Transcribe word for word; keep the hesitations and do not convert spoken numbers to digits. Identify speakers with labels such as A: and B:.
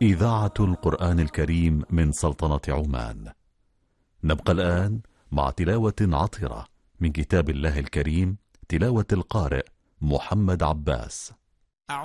A: إذاعة القرآن الكريم من سلطنة عمان. نبقى الآن مع تلاوة عطرة من كتاب الله الكريم، تلاوة القارئ محمد عباس.